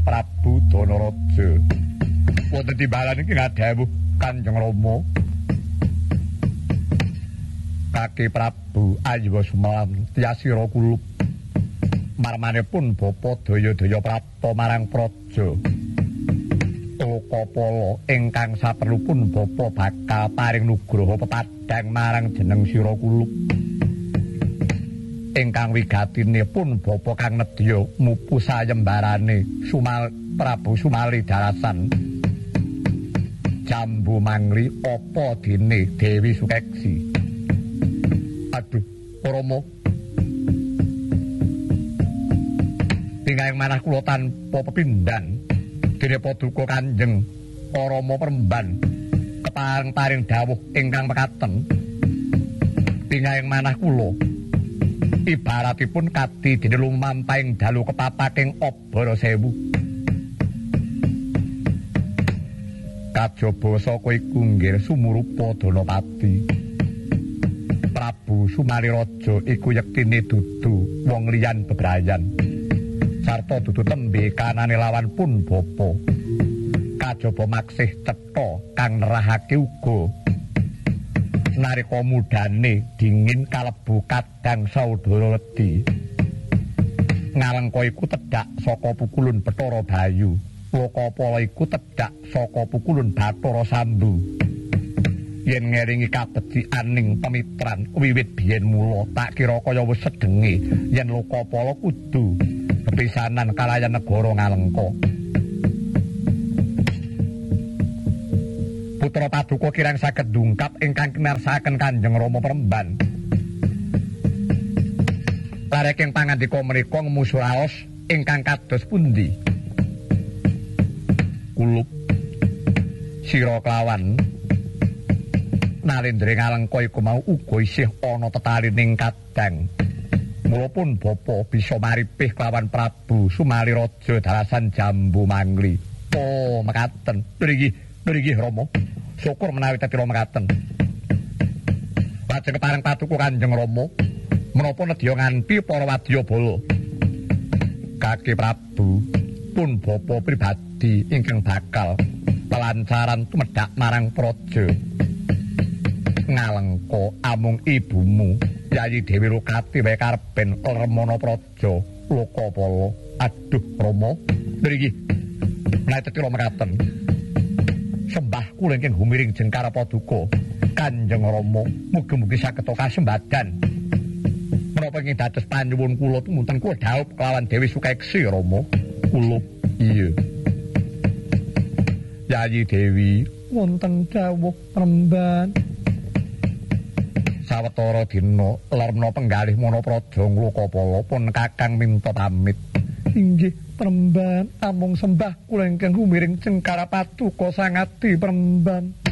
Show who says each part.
Speaker 1: Prabu Danaraja. Wonten timbalan iki ngadhawuh Kanjeng Rama. Kaki Prabu Ayuwa Sumelam tiyasira kulup. Marmanipun Bapa daya-daya prapta marang praja. Lokapala ingkang saperlupun Bapa bakal paring nugraha pepadhang marang jeneng sira kulup. Ingkang wigatinipun Bapa kang nedya mupu sayembarane Prabu Sumali Darasan. Jambu Mangli apa dene Dewi Sukeksi. Aduh, Rama. Ingkang manah kula tanpa pepindhan dene paduka Kanjeng Rama Peremban kepareng-paring dawuh ingkang mekaten. Ingkang manah kula ibaratipun kadi dene lumampahing dalu kepapaking Obara Sewu. Kajaba saka iku nggih sumurupa Danapati. Prabu Sumali-raja iku yektine dudu wong liyan bebrayan. Sarta dudu tembe kanane lawan pun bapa. Kajaba maksih cetha kang nerahake uga nalika mudane dingin kalebu kadang saudara wedi. Ngalengka iku tedhak saka pukulun Bathara Bayu. Lokapala iku tedhak saka pukulun Bathara Sambu. Yen ngeringi kabecianing pemitran wiwit biyen mula tak kira kaya wis sedenge yen Lokapala kudu bepisanan kalayan negara Ngalengka. Putra Paduka kirang saged ndungkap ingkang kinarsaken Kanjeng Rama Peremban. Lareking pangandika menika ngmusu raos ingkang kados pundi? Kulup sira kelawan Nalendra Ngalengka iku mau uga isih ana tetalining kadang. Mula pun bapa bisa maripih kelawan Prabu Sumali-raja Darasan Jambu Mangli. Oh, mekaten. Mriki Rama. Syukur menawi tetira mekaten. Lajeng kepareng paduka Kanjeng Rama menapa nedya nganti para wadyabala. Kaki Prabu pun bapa pribadi ingkang bakal pelancaran tumedhak marang praja. Ngalengka amung ibumu Yayi Dewi Lokati wae karepen lemana praja Lokapala. Aduh Rama, mriki menawi tetira mekaten. Sembah kula ingkang humiring jengkara paduka Kanjeng Rama, mugi-mugi saged kasembadan. Menapa ingkang dados panyuwun kula tumunten kula dhaup kelawan Dewi Sukeksi Rama. Kula iya. Yayi Dewi wonten dawuh Peremban. Sawetara dina lerna penggalih Manapraja Lokapala pun kakang minta pamit. Inggih Peremban, amung sembah kula ingkang humiring cengkara paduka sangati Peremban.